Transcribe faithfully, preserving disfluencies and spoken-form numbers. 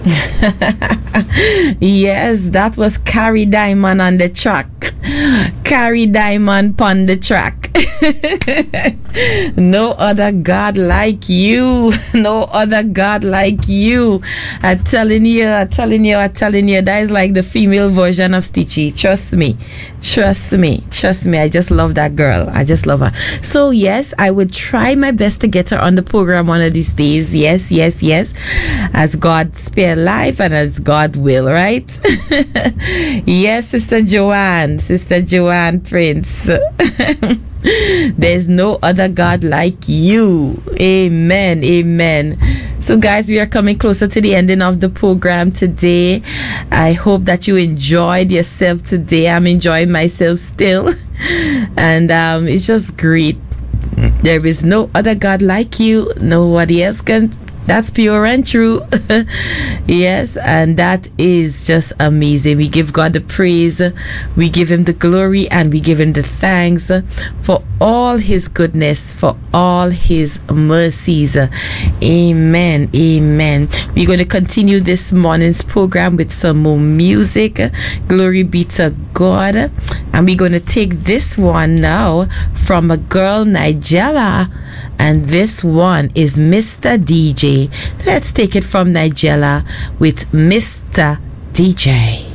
Yes, that was Carrie Diamond on the track. Carrie Diamond on the track. No other God like you. No other God like you. I'm telling you, I'm telling you, I'm telling you. That is like the female version of Stitchy. Trust me. Trust me. Trust me. I just love that girl. I just love her. So yes, I would try my best to get her on the program one of these days. Yes, yes, yes. As God spare life and as God will, right? Yes, Sister Joanne. Sister Joanne Prince. There's no other God like you. Amen. Amen. So guys, we are coming closer to the ending of the program today. I hope that you enjoyed yourself today. I'm enjoying myself still. And um, it's just great. There is no other God like you. Nobody else can. That's pure and true. Yes, and that is just amazing. We give God the praise, we give him the glory, and we give him the thanks for all his goodness, for all his mercies. Amen. Amen. We're going to continue this morning's program with some more music. Glory be to God. And we're going to take this one now from a girl, Nigella. And this one is Mister D J. Let's take it from Nigella with Mister D J.